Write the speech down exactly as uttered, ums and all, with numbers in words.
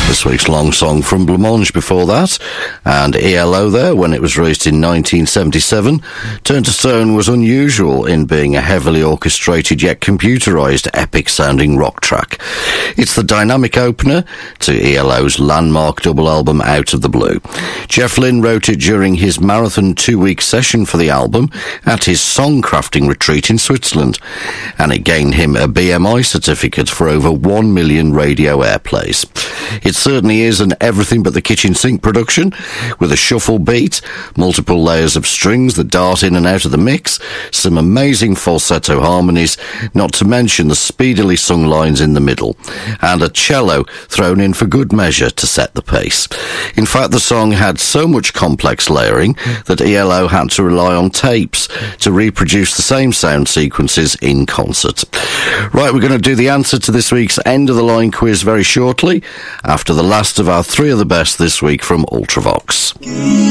This week's long song from Blancmange before that, and E L O there when it was released in nineteen seventy-seven. Turn to Stone was unusual in being a heavily orchestrated yet computerised epic-sounding rock track. It's the dynamic opener to E L O's landmark double album Out of the Blue. Jeff Lynne wrote it during his marathon two-week session for the album at his song-crafting retreat in Switzerland, and it gained him a B M I certificate for over one million radio airplays. It certainly is an everything but the kitchen sink production, with a shuffle beat, multiple layers of strings that dart in and out of the mix, some amazing falsetto harmonies, not to mention the speedily sung lines in the middle, and a cello thrown in for good measure to set the pace. In fact, the song had so much complex layering that E L O had to rely on tapes to reproduce the same sound sequences in concert. Right, we're going to do the answer to this week's end of the line quiz very shortly, after the last of our three of the best this week from Ultravox.